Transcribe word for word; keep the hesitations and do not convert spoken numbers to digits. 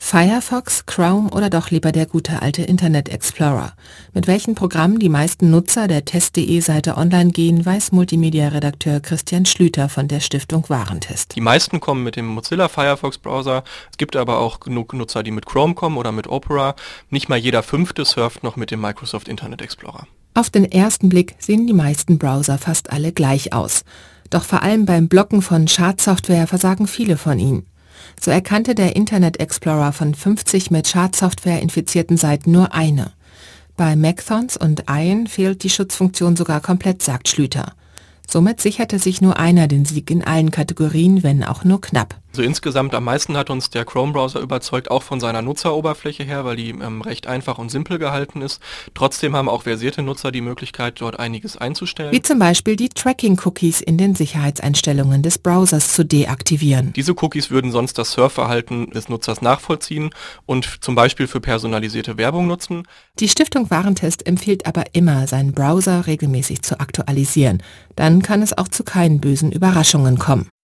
Firefox, Chrome oder doch lieber der gute alte Internet Explorer? Mit welchen Programmen die meisten Nutzer der test punkt de Seite online gehen, weiß Multimedia-Redakteur Christian Schlüter von der Stiftung Warentest. Die meisten kommen mit dem Mozilla Firefox Browser. Es gibt aber auch genug Nutzer, die mit Chrome kommen oder mit Opera. Nicht mal jeder Fünfte surft noch mit dem Microsoft Internet Explorer. Auf den ersten Blick sehen die meisten Browser fast alle gleich aus. Doch vor allem beim Blocken von Schadsoftware versagen viele von ihnen. So erkannte der Internet Explorer von fünfzig mit Schadsoftware infizierten Seiten nur eine. Bei Macthons und Ian fehlt die Schutzfunktion sogar komplett, sagt Schlüter. Somit sicherte sich nur einer den Sieg in allen Kategorien, wenn auch nur knapp. Also insgesamt am meisten hat uns der Chrome-Browser überzeugt, auch von seiner Nutzeroberfläche her, weil die ähm, recht einfach und simpel gehalten ist. Trotzdem haben auch versierte Nutzer die Möglichkeit, dort einiges einzustellen. Wie zum Beispiel die Tracking-Cookies in den Sicherheitseinstellungen des Browsers zu deaktivieren. Diese Cookies würden sonst das Surfverhalten des Nutzers nachvollziehen und zum Beispiel für personalisierte Werbung nutzen. Die Stiftung Warentest empfiehlt aber immer, seinen Browser regelmäßig zu aktualisieren. Dann kann es auch zu keinen bösen Überraschungen kommen.